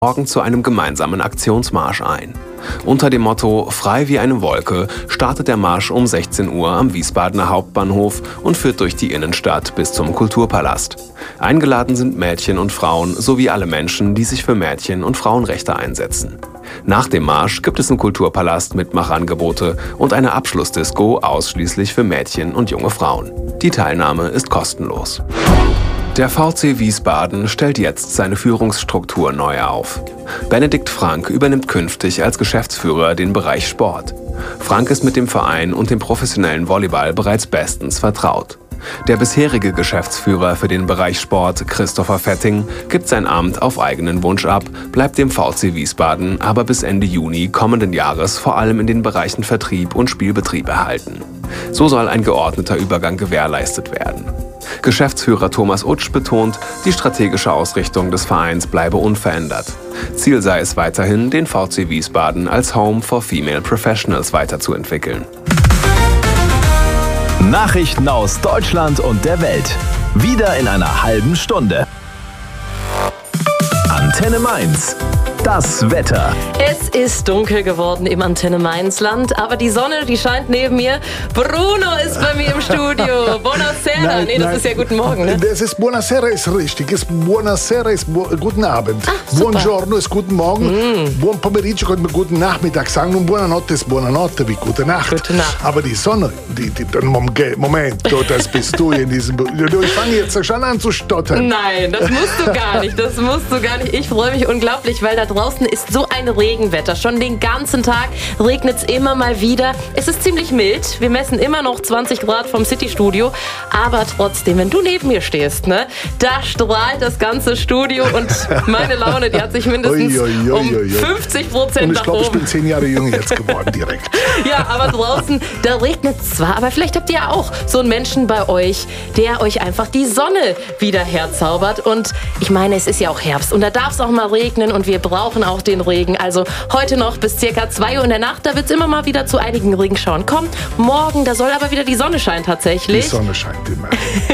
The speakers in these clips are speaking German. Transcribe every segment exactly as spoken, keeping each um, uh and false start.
morgen zu einem gemeinsamen Aktionsmarsch ein. Unter dem Motto »Frei wie eine Wolke« startet der Marsch um sechzehn Uhr am Wiesbadener Hauptbahnhof und führt durch die Innenstadt bis zum Kulturpalast. Eingeladen sind Mädchen und Frauen sowie alle Menschen, die sich für Mädchen- und Frauenrechte einsetzen. Nach dem Marsch gibt es im Kulturpalast Mitmachangebote und eine Abschlussdisco ausschließlich für Mädchen und junge Frauen. Die Teilnahme ist kostenlos. Der VfC Wiesbaden stellt jetzt seine Führungsstruktur neu auf. Benedikt Frank übernimmt künftig als Geschäftsführer den Bereich Sport. Frank ist mit dem Verein und dem professionellen Volleyball bereits bestens vertraut. Der bisherige Geschäftsführer für den Bereich Sport, Christopher Fetting, gibt sein Amt auf eigenen Wunsch ab, bleibt dem VfC Wiesbaden aber bis Ende Juni kommenden Jahres vor allem in den Bereichen Vertrieb und Spielbetrieb erhalten. So soll ein geordneter Übergang gewährleistet werden. Geschäftsführer Thomas Utsch betont, die strategische Ausrichtung des Vereins bleibe unverändert. Ziel sei es weiterhin, den VfC Wiesbaden als Home for Female Professionals weiterzuentwickeln. Nachrichten aus Deutschland und der Welt. Wieder in einer halben Stunde. Antenne Mainz. Das Wetter. Es ist dunkel geworden im Antenne Mainz-Land, aber die Sonne, die scheint neben mir. Bruno ist bei mir im Studio. Buonasera. Nein, nee, das nein. ist ja guten Morgen, ne? Das ist Buonasera ist richtig. Es Buonasera ist bu guten Abend. Ah, super. Buongiorno ist guten Morgen. Mm. Buon pomeriggio könnte man guten Nachmittag sagen. Und Buonanotte ist Buonanotte, wie gute Nacht. Gute Nacht. Aber die Sonne, die, die, Moment, das bist du in diesem... Ich fange jetzt schon an zu stottern. Nein, das musst du gar nicht. Das musst du gar nicht. Ich freue mich unglaublich, weil da draußen ist so ein Regenwetter. Schon den ganzen Tag regnet es immer mal wieder. Es ist ziemlich mild. Wir messen immer noch zwanzig Grad vom City-Studio. Aber trotzdem, wenn du neben mir stehst, ne, da strahlt das ganze Studio und meine Laune, die hat sich mindestens Ui, ui, ui, um ui, ui. fünfzig Prozent Und ich nach glaube, ich oben. bin zehn Jahre jünger jetzt geworden direkt. Ja, aber draußen, da regnet es zwar, aber vielleicht habt ihr ja auch so einen Menschen bei euch, der euch einfach die Sonne wieder herzaubert. Und ich meine, es ist ja auch Herbst und da darf es auch mal regnen und wir brauchen auch den Regen. Also heute noch bis circa zwei Uhr in der Nacht, da wird es immer mal wieder zu einigen Regenschauern kommen. Morgen, da soll aber wieder die Sonne scheinen tatsächlich. Die Sonne scheint immer.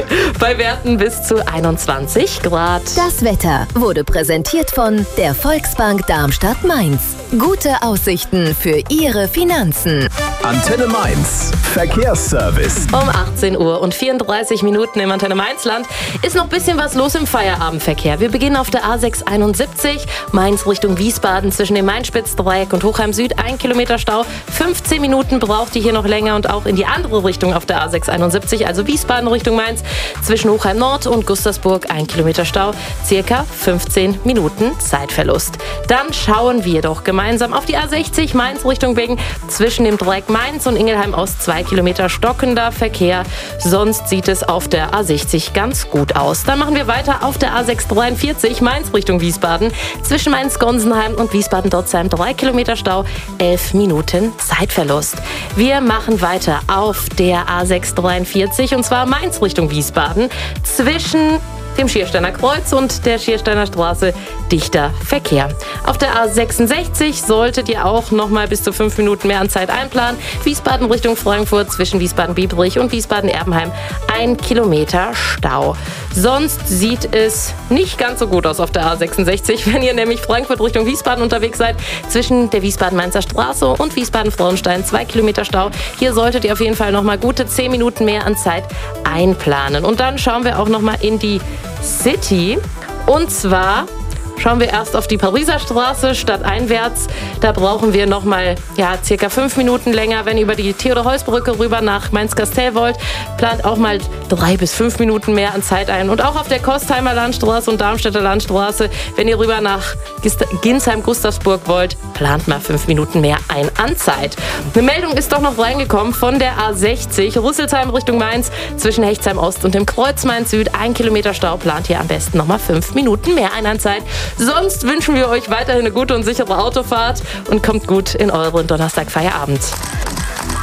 Bei Werten bis zu einundzwanzig Grad. Das Wetter wurde präsentiert von der Volksbank Darmstadt-Mainz. Gute Aussichten für Ihre Finanzen. Antenne Mainz. Verkehrsservice. Um achtzehn Uhr und vierunddreißig Minuten im Antenne Mainzland ist noch ein bisschen was los im Feierabendverkehr. Wir beginnen auf der A sechs einundsiebzig, Mainz Richtung Wiesbaden zwischen dem Main-Spitz-Dreieck und Hochheim Süd. Ein Kilometer Stau, fünfzehn Minuten braucht ihr hier noch länger und auch in die andere Richtung auf der A sechs einundsiebzig, also Wiesbaden Richtung Mainz, zwischen Hochheim Nord und Gustavsburg. Ein Kilometer Stau, circa fünfzehn Minuten Zeitverlust. Dann schauen wir doch gemeinsam auf die A sechzig, Mainz Richtung Bingen, zwischen dem Dreieck Mainz und Ingelheim Ost. Zwei Kilometer stockender Verkehr. Sonst sieht es auf der A sechzig ganz gut aus. Dann machen wir weiter auf der A sechs dreiundvierzig, Mainz Richtung Wiesbaden. Zwischen Mainz-Gonsenheim und Wiesbaden-Dotzheim drei Kilometer Stau, elf Minuten Zeitverlust. Wir machen weiter auf der A sechs dreiundvierzig und zwar Mainz Richtung Wiesbaden. Zwischen dem Schiersteiner Kreuz und der Schiersteiner Straße dichter Verkehr. Auf der A sechsundsechzig solltet ihr auch noch mal bis zu fünf Minuten mehr an Zeit einplanen. Wiesbaden Richtung Frankfurt zwischen Wiesbaden-Biebrich und Wiesbaden-Erbenheim ein Kilometer Stau. Sonst sieht es nicht ganz so gut aus auf der A sechsundsechzig, wenn ihr nämlich Frankfurt Richtung Wiesbaden unterwegs seid. Zwischen der Wiesbaden-Mainzer Straße und Wiesbaden-Frauenstein zwei Kilometer Stau. Hier solltet ihr auf jeden Fall noch mal gute zehn Minuten mehr an Zeit einplanen. Und dann schauen wir auch noch mal in die City. Und zwar schauen wir erst auf die Pariser Straße stadteinwärts. Da brauchen wir noch mal ja, circa fünf Minuten länger. Wenn ihr über die Theodor-Heuss-Brücke rüber nach Mainz-Kastell wollt, plant auch mal drei bis fünf Minuten mehr an Zeit ein. Und auch auf der Kostheimer Landstraße und Darmstädter Landstraße, wenn ihr rüber nach Ginsheim-Gustavsburg wollt, plant mal fünf Minuten mehr ein an Zeit. Eine Meldung ist doch noch reingekommen von der A sechzig, Rüsselsheim Richtung Mainz, zwischen Hechtsheim Ost und dem Kreuz Mainz Süd. Ein Kilometer Stau, plant ihr am besten noch mal fünf Minuten mehr ein an Zeit. Sonst wünschen wir euch weiterhin eine gute und sichere Autofahrt und kommt gut in euren Donnerstag-Feierabend.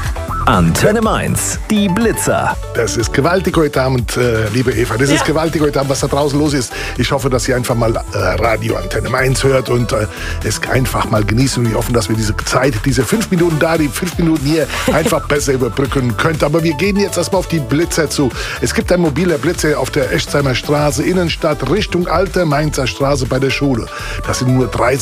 Antenne Mainz, die Blitzer. Das ist gewaltig heute Abend, äh, liebe Eva. Das Ja. ist gewaltig heute Abend, was da draußen los ist. Ich hoffe, dass ihr einfach mal äh, Radio Antenne Mainz hört und äh, es einfach mal genießt. Und wir hoffen, dass wir diese Zeit, diese fünf Minuten da, die fünf Minuten hier, einfach besser überbrücken könnt. Aber wir gehen jetzt erstmal auf die Blitzer zu. Es gibt ein mobiler Blitzer auf der Eschzheimer Straße, Innenstadt, Richtung Alte Mainzer Straße bei der Schule. Das sind nur drei